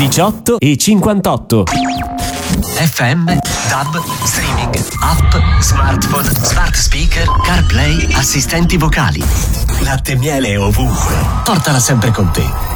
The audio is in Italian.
18 e 58. FM, DAB, streaming, app, smartphone, smart speaker, CarPlay, assistenti vocali. Latte e miele ovunque. Portala sempre con te.